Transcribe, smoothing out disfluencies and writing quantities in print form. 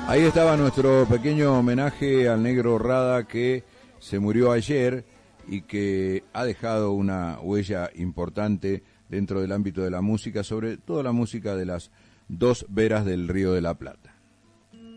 Ahí estaba nuestro pequeño homenaje al Negro Rada, que se murió ayer y que ha dejado una huella importante dentro del ámbito de la música, sobre todo la música de las dos veras del Río de la Plata.